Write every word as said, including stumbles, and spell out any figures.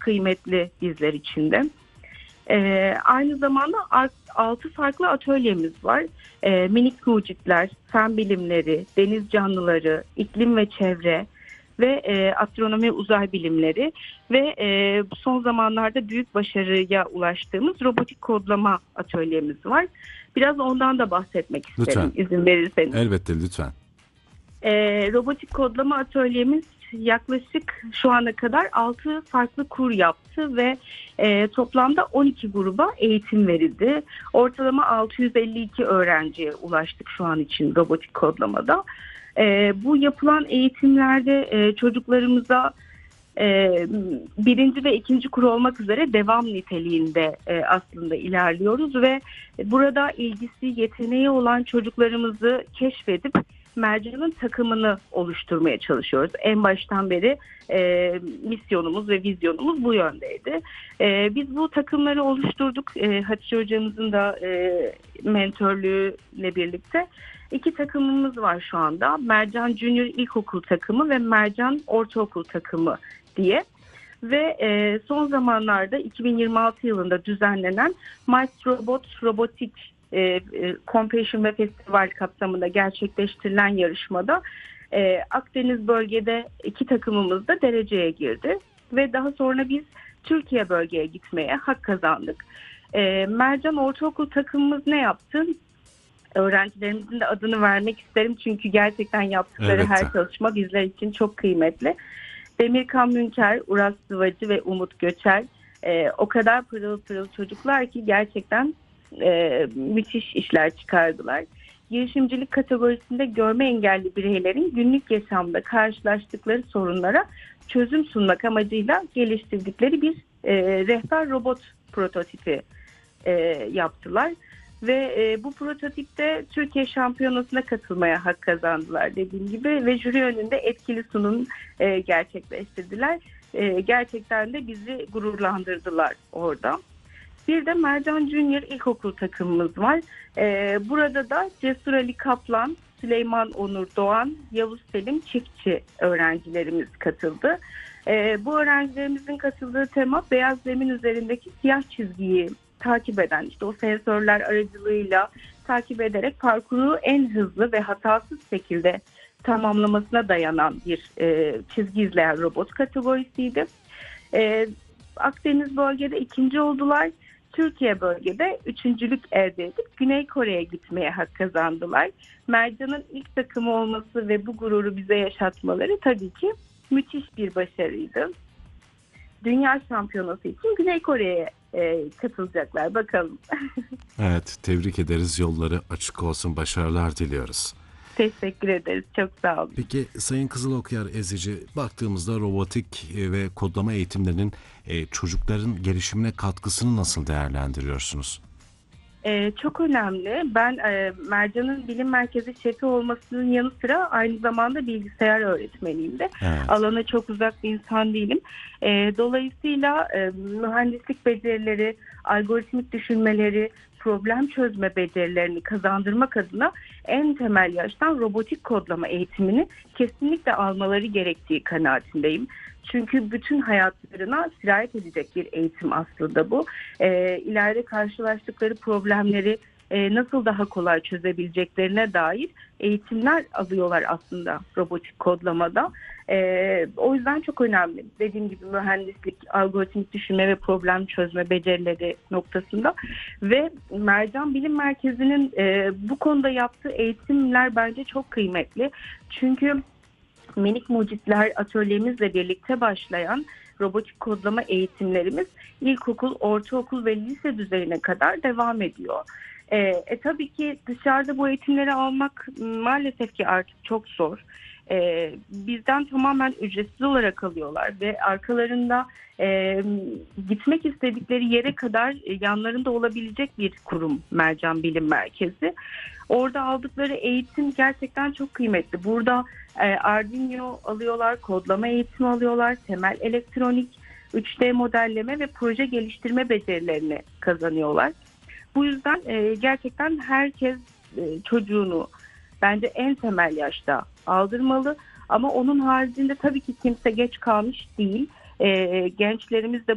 kıymetli bizler için de. Ee, aynı zamanda altı farklı atölyemiz var. Ee, minik mucitler, fen bilimleri, deniz canlıları, iklim ve çevre ve e, astronomi uzay bilimleri ve e, son zamanlarda büyük başarıya ulaştığımız robotik kodlama atölyemiz var. Biraz ondan da bahsetmek isterim, Lütfen. izin verirseniz. Elbette, lütfen. E, robotik kodlama atölyemiz yaklaşık şu ana kadar altı farklı kur yaptı ve e, toplamda on iki gruba eğitim verildi. Ortalama altı yüz elli iki öğrenciye ulaştık şu an için robotik kodlamada. E, bu yapılan eğitimlerde e, çocuklarımıza e, birinci ve ikinci kur olmak üzere devam niteliğinde e, aslında ilerliyoruz ve burada ilgisi, yeteneği olan çocuklarımızı keşfedip Mercan'ın takımını oluşturmaya çalışıyoruz. En baştan beri e, misyonumuz ve vizyonumuz bu yöndeydi. E, biz bu takımları oluşturduk. E, Hatice hocamızın da e, mentörlüğüyle birlikte. İki takımımız var şu anda. Mercan Junior İlkokul takımı ve Mercan Ortaokul takımı diye. Ve e, son zamanlarda iki bin yirmi altı yılında düzenlenen Maestro-Robot Robotik e, e, Competition ve Festival kapsamında gerçekleştirilen yarışmada e, Akdeniz bölgede iki takımımız da dereceye girdi. Ve daha sonra biz Türkiye bölgeye gitmeye hak kazandık. E, Mercan Ortaokul takımımız ne yaptı? Öğrencilerimizin de adını vermek isterim çünkü gerçekten yaptıkları Evet. her çalışma bizler için çok kıymetli. Demirkan Münker, Uras Sıvacı ve Umut Göçer e, o kadar pırıl pırıl çocuklar ki gerçekten e, müthiş işler çıkardılar. Girişimcilik kategorisinde görme engelli bireylerin günlük yaşamda karşılaştıkları sorunlara çözüm sunmak amacıyla geliştirdikleri bir e, rehber robot prototipi e, yaptılar. Ve e, bu prototipte Türkiye şampiyonasına katılmaya hak kazandılar dediğim gibi ve jüri önünde etkili sunum e, gerçekleştirdiler. E, gerçekten de bizi gururlandırdılar orada. Bir de Mercan Junior İlkokul takımımız var. E, burada da Cesur Ali Kaplan, Süleyman Onur Doğan, Yavuz Selim Çiftçi öğrencilerimiz katıldı. E, bu öğrencilerimizin katıldığı tema beyaz zemin üzerindeki siyah çizgiyi takip eden, işte o sensörler aracılığıyla takip ederek parkuru en hızlı ve hatasız şekilde tamamlamasına dayanan bir e, çizgi izleyen robot kategorisiydi. E, Akdeniz bölgede ikinci oldular. Türkiye bölgede üçüncülük elde edip Güney Kore'ye gitmeye hak kazandılar. Mercan'ın ilk takımı olması ve bu gururu bize yaşatmaları tabii ki müthiş bir başarıydı. Dünya şampiyonası için Güney Kore'ye e, katılacaklar. Bakalım. Evet, tebrik ederiz. Yolları açık olsun. Başarılar diliyoruz. Teşekkür ederiz. Çok sağ olun. Peki Sayın Kızılokyar Ezici, baktığımızda robotik ve kodlama eğitimlerinin e, çocukların gelişimine katkısını nasıl değerlendiriyorsunuz? Ee, çok önemli. Ben e, Mercan'ın bilim merkezi şefi olmasının yanı sıra aynı zamanda bilgisayar öğretmeniyim de. Evet. Alana çok uzak bir insan değilim. E, dolayısıyla e, mühendislik becerileri, algoritmik düşünmeleri, problem çözme becerilerini kazandırmak adına en temel yaştan robotik kodlama eğitimini kesinlikle almaları gerektiği kanaatindeyim. Çünkü bütün hayatlarına sirayet edecek bir eğitim aslında bu. E, ileride karşılaştıkları problemleri e, nasıl daha kolay çözebileceklerine dair eğitimler alıyorlar aslında robotik kodlamada. E, o yüzden çok önemli. Dediğim gibi mühendislik, algoritmik düşünme ve problem çözme becerileri noktasında. Ve Mercan Bilim Merkezi'nin e, bu konuda yaptığı eğitimler bence çok kıymetli. Çünkü minik mucitler atölyemizle birlikte başlayan robotik kodlama eğitimlerimiz ilkokul, ortaokul ve lise düzeyine kadar devam ediyor. E, e, tabii ki dışarıda bu eğitimleri almak maalesef ki artık çok zor. E, bizden tamamen ücretsiz olarak alıyorlar ve arkalarında e, gitmek istedikleri yere kadar e, yanlarında olabilecek bir kurum Mercan Bilim Merkezi. Orada aldıkları eğitim gerçekten çok kıymetli. Burada e, Arduino alıyorlar, kodlama eğitimi alıyorlar, temel elektronik, üç D modelleme ve proje geliştirme becerilerini kazanıyorlar. Bu yüzden e, gerçekten herkes e, çocuğunu bence en temel yaşta aldırmalı. Ama onun haricinde tabii ki kimse geç kalmış değil. E, gençlerimiz de